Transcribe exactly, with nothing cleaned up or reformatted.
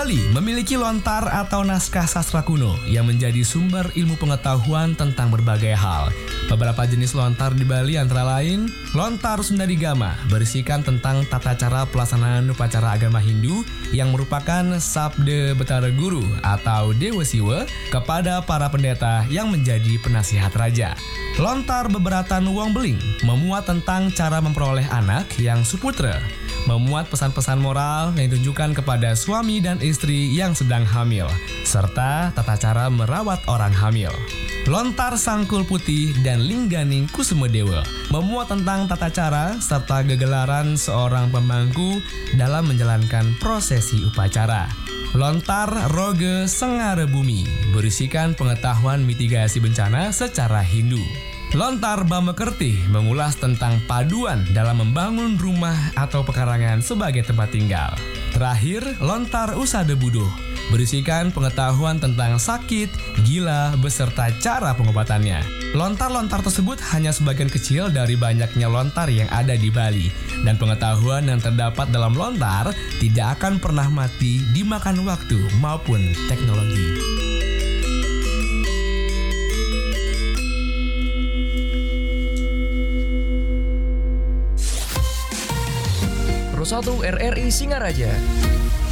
Bali memiliki lontar atau naskah sastra kuno yang menjadi sumber ilmu pengetahuan tentang berbagai hal. Beberapa jenis lontar di Bali antara lain, lontar Sundadigama berisikan tentang tata cara pelaksanaan upacara agama Hindu yang merupakan Sabda Betara Guru atau Dewa Siwa kepada para pendeta yang menjadi penasihat raja. Lontar Beberatan Wong Beling memuat tentang cara memperoleh anak yang suputra, memuat pesan-pesan moral yang ditunjukkan kepada suami dan istri yang sedang hamil, serta tata cara merawat orang hamil. Lontar Sangkul Putih dan Lingganing Kusumadewa memuat tentang tata cara serta gegelaran seorang pemangku dalam menjalankan prosesi upacara. Lontar Roge Sengara Bumi berisikan pengetahuan mitigasi bencana secara Hindu. Lontar Bamekerti mengulas tentang paduan dalam membangun rumah atau pekarangan sebagai tempat tinggal. Terakhir, Lontar Usada Budo berisikan pengetahuan tentang sakit, gila, beserta cara pengobatannya. Lontar-lontar tersebut hanya sebagian kecil dari banyaknya lontar yang ada di Bali, dan pengetahuan yang terdapat dalam lontar tidak akan pernah mati dimakan waktu maupun teknologi. Pro satu R R I Singaraja.